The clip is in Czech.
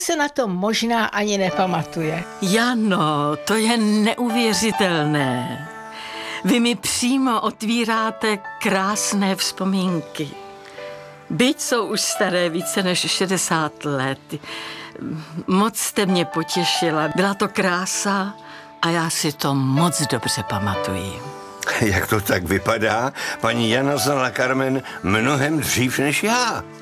se na to možná ani nepamatuje. Jano, to je neuvěřitelné. Vy mi přímo otvíráte krásné vzpomínky. Byť jsou už staré více než 60 let. Moc jste mě potěšila. Byla to krása a já si to moc dobře pamatuji. Jak to tak vypadá? Paní Jana znala Carmen mnohem dřív než já.